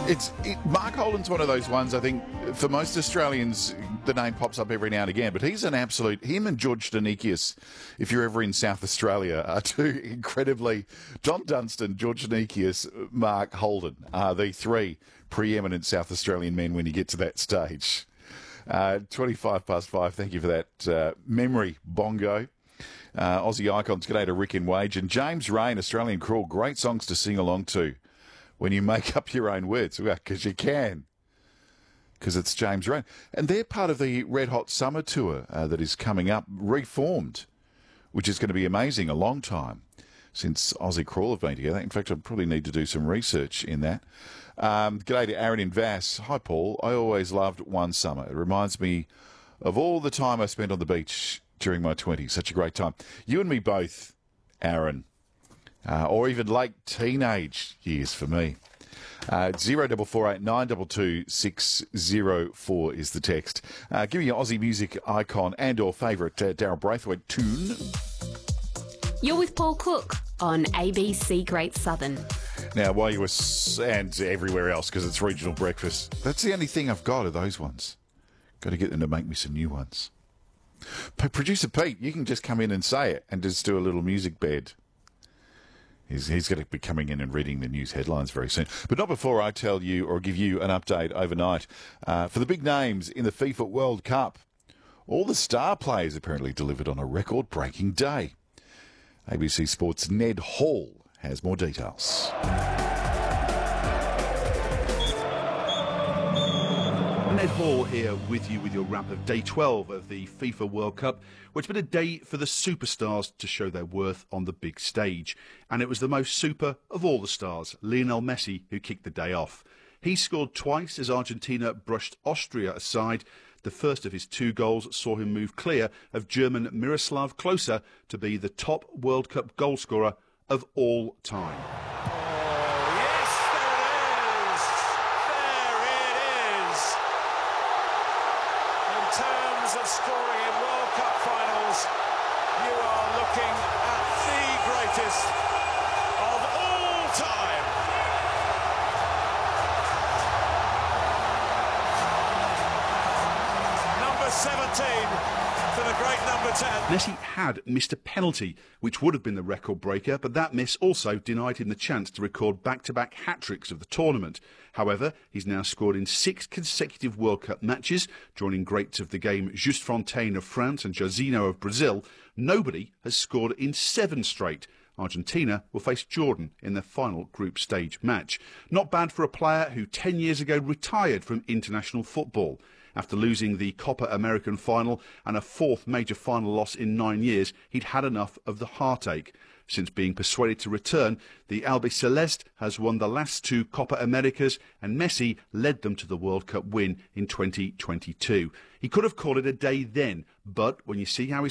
Mark Holden's one of those ones, I think, for most Australians, the name pops up every now and again, but he's an absolute... Him and George Danikius, if you're ever in South Australia, are two incredibly... John Dunstan, George Danikius, Mark Holden are the three preeminent South Australian men when you get to that stage. 5:25, thank you for that memory bongo. Aussie icons, g'day to Rick and Wage. And James Rain, Australian Crawl, great songs to sing along to when you make up your own words, because you can, because it's James Rain. And they're part of the Red Hot Summer Tour that is coming up, reformed, which is going to be amazing, a long time since Aussie Crawl have been together. In fact, I probably need to do some research in that. G'day to Aaron in Vass. Hi, Paul. I always loved One Summer. It reminds me of all the time I spent on the beach during my 20s. Such a great time. You and me both, Aaron. Or even late teenage years for me. 0448 922 604 is the text. Give me your Aussie music icon and or favourite Daryl Braithwaite tune. You're with Paul Cook on ABC Great Southern. Now, while you were... and everywhere else, because it's regional breakfast. That's the only thing I've got of those ones. Got to get them to make me some new ones. Producer Pete, you can just come in and say it and just do a little music bed. He's going to be coming in and reading the news headlines very soon. But not before I tell you or give you an update overnight. For the big names in the FIFA World Cup, all the star players apparently delivered on a record-breaking day. ABC Sports' Ned Hall has more details. Ned Hall here with you with your wrap of Day 12 of the FIFA World Cup, which has been a day for the superstars to show their worth on the big stage. And it was the most super of all the stars, Lionel Messi, who kicked the day off. He scored twice as Argentina brushed Austria aside. The first of his two goals saw him move clear of German Miroslav Klose to be the top World Cup goalscorer of all time. Scoring in World Cup finals, you are looking at the greatest of all time. Number 17 for the great number 10. Messi had missed a penalty, which would have been the record breaker, but that miss also denied him the chance to record back-to-back hat-tricks of the tournament. However, he's now scored in 6 consecutive World Cup matches, joining greats of the game Just Fontaine of France and Jairzinho of Brazil. Nobody has scored in 7 straight. Argentina will face Jordan in their final group stage match. Not bad for a player who 10 years ago retired from international football. After losing the Copa American final and a 4th major final loss in 9 years, he'd had enough of the heartache. Since being persuaded to return, the Albiceleste has won the last 2 Copa Americas, and Messi led them to the World Cup win in 2022. He could have called it a day then, but when you see how he